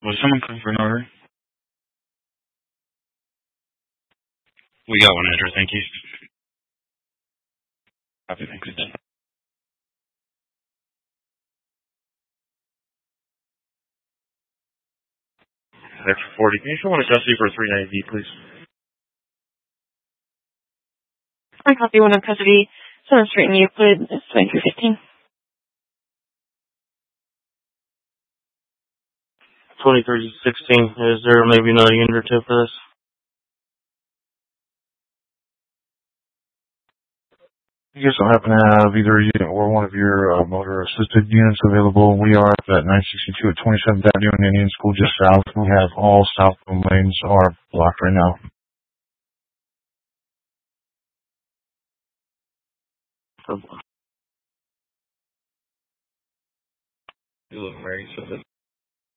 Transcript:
Was someone calling for an order? We got one, Andrew. Thank you. Copy. Thanks. There for 40. Can you show one in custody for 390, please? I copy one in custody. 7th Street in Euclid. It's 2315. 2316. Is there maybe another unit or two for this? You guys don't happen to have either a unit or one of your motor-assisted units available? We are at 962 at 27th Avenue in Indian School, just south. We have all southbound lanes are blocked right now. You look very so